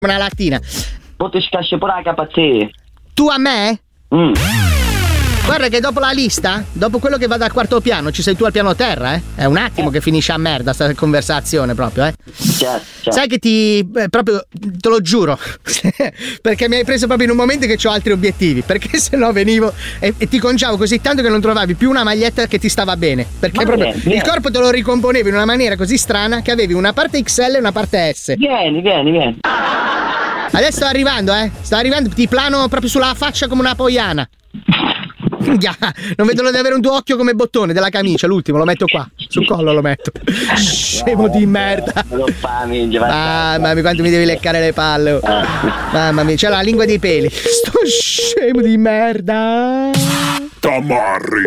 una lattina. Poi ti scasci pure la capazia. Tu a me? Guarda che dopo la lista, dopo quello che va dal quarto piano, ci sei tu al piano terra, eh? È un attimo che finisce a merda sta conversazione proprio, eh? Certo. Sai che proprio, te lo giuro, perché mi hai preso proprio in un momento che ho altri obiettivi, perché se no venivo e ti conciavo così tanto che non trovavi più una maglietta che ti stava bene, perché proprio il corpo te lo ricomponevi in una maniera così strana che avevi una parte XL e una parte S. Vieni. Adesso sto arrivando, ti plano proprio sulla faccia come una poiana. Non vedo l'ora di avere un tuo occhio come bottone della camicia, l'ultimo lo metto qua, sul collo lo metto. Scemo di merda. Mamma mia, quanto mi devi leccare le palle. Mamma mia, c'è la lingua dei peli. Sto scemo di merda. Tamarri.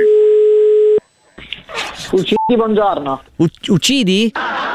Uccidi, buongiorno. Uccidi?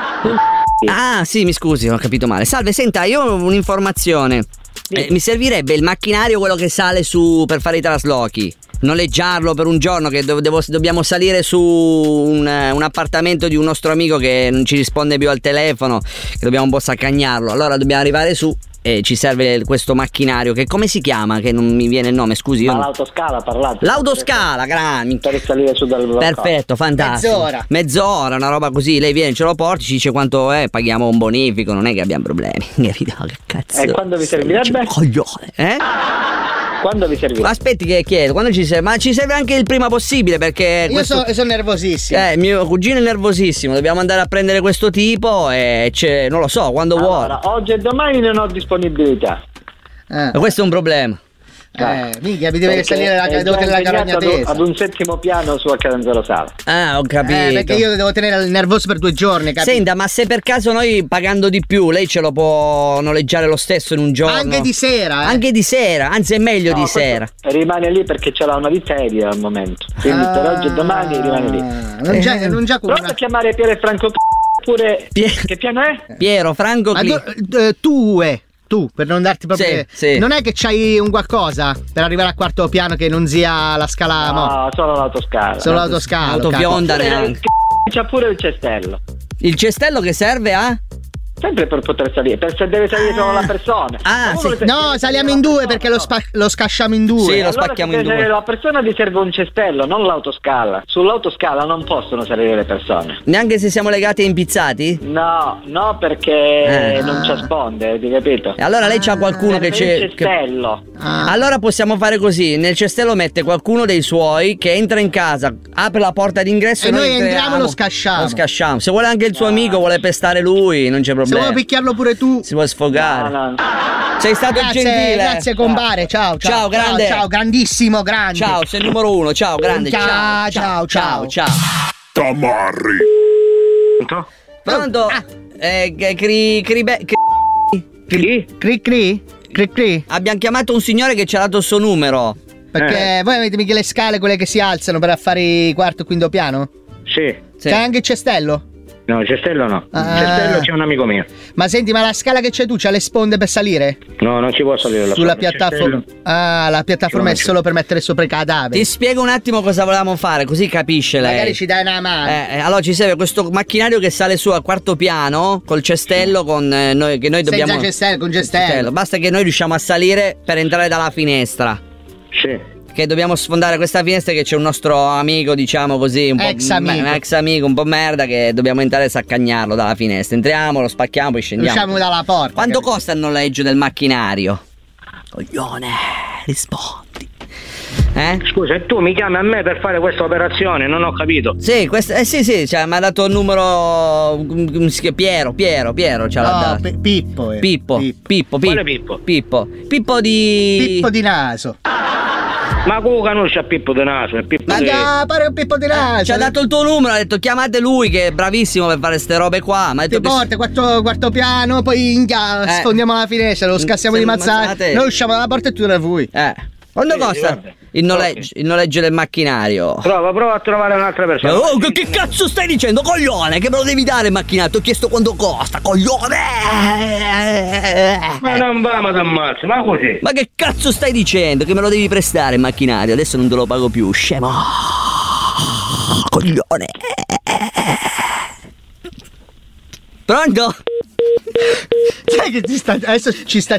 Ah, sì, mi scusi, ho capito male. Salve, senta, io ho un'informazione. Mi servirebbe il macchinario, quello che sale su per fare i traslochi. Noleggiarlo per un giorno, che dobbiamo salire su un appartamento di un nostro amico che non ci risponde più al telefono, che dobbiamo un po' saccagnarlo. Allora dobbiamo arrivare su e ci serve questo macchinario, che come si chiama? Che non mi viene il nome, scusi. Ma l'autoscala, parlate. L'autoscala, grande. Per salire su dal balcone. Perfetto, fantastico. Mezz'ora, una roba così. Lei viene, ce lo porti, ci dice quanto è, paghiamo un bonifico, non è che abbiamo problemi. Capito? Che cazzo. E quando vi servirebbe? Coglione, Quando vi servirà? Aspetti che chiedo, quando ci serve? Ma ci serve anche il prima possibile, perché io sono nervosissimo. Mio cugino è nervosissimo, dobbiamo andare a prendere questo tipo e non lo so, quando vuole. Oggi e domani non ho disponibilità. Questo è un problema. Minchia, mi deve salire devo tenere la carogna tesa. Ad un settimo piano su Catanzaro Sala. Ho capito. Perché io devo tenere il nervoso per 2 giorni, capito? Senta, ma se per caso noi pagando di più, lei ce lo può noleggiare lo stesso in un giorno? Anche di sera, Anche di sera, anzi è meglio di sera. Rimane lì perché ce l'ha una di ferie al momento. Quindi per oggi e domani rimane lì. Non già come Pronto a chiamare Piero e Franco oppure che piano è? Piero, Franco Tu, per non darti proprio. Sì. Non è che c'hai un qualcosa per arrivare al quarto piano che non sia la scala. No, solo l'autoscala. Solo l'autoscala. Autobionda neanche. C'ha pure il cestello. Il cestello che serve a? Sempre per poter salire, se deve salire solo la persona. No, saliamo in 2 perché lo scasciamo in 2. Sì, lo spacchiamo in 2. La persona ti serve un cestello, non l'autoscala. Sull'autoscala non possono salire le persone. Neanche se siamo legati e impizzati? No, perché non ci risponde, ti capito? E allora lei c'ha qualcuno che c'è. Il cestello. Allora possiamo fare così: nel cestello mette qualcuno dei suoi che entra in casa, apre la porta d'ingresso e noi entriamo e lo scasciamo. Se vuole anche il suo amico, vuole pestare lui, non c'è problema. Se vuoi picchiarlo pure tu, si può sfogare. No. Sei stato gentile. Grazie compare, ciao, grande. Ciao, grandissimo, grande. Ciao, sei il numero 1, ciao, grande. Ciao. Tamarri. Pronto? Cri. Abbiamo chiamato un signore che ci ha dato il suo numero. Perché voi avete mica le scale, quelle che si alzano per fare quarto e quinto piano? Sì. C'è anche il cestello? No, il cestello no. Il cestello c'è un amico mio. Ma senti, ma la scala che c'è tu c'ha le sponde per salire? No, non ci può salire sulla piattaforma. La piattaforma è solo per mettere sopra i cadaveri. Ti spiego un attimo cosa volevamo fare, così capisce lei. Magari ci dai una mano. Allora ci serve questo macchinario che sale su al quarto piano col cestello con noi che noi dobbiamo. Senza cestello, con cestello. Basta che noi riusciamo a salire per entrare dalla finestra. Sì. Che dobbiamo sfondare questa finestra, che c'è un nostro amico, diciamo così, un po' ex amico, un po' merda, che dobbiamo entrare e saccagnarlo dalla finestra. Entriamo, lo spacchiamo, poi scendiamo. Usciamo dalla porta. Quanto costa il noleggio del macchinario? Coglione, rispondi. Scusa, e tu mi chiami a me per fare questa operazione? Non ho capito. Sì, sì, cioè, mi ha dato il numero. Piero ce l'ha dato. Pippo. Quale Pippo? Pippo di naso. Ma come conosce a Pippo di naso? Pare un Pippo di naso. Ci ha dato il tuo numero, ha detto chiamate lui che è bravissimo per fare ste robe qua. Ma ha detto ti porta quarto piano, poi sfondiamo la finestra, lo scassiamo di mazzate. Noi usciamo dalla porta e tu da voi. Quanto costa il noleggio del macchinario? Prova a trovare un'altra persona. Oh, che cazzo stai dicendo, coglione? Che me lo devi dare il macchinario? Ti ho chiesto quanto costa, coglione! Ma non va, ma t'ammazzi, ma così. Ma che cazzo stai dicendo? Che me lo devi prestare il macchinario? Adesso non te lo pago più, scemo. Coglione. Pronto? Sai che adesso ci sta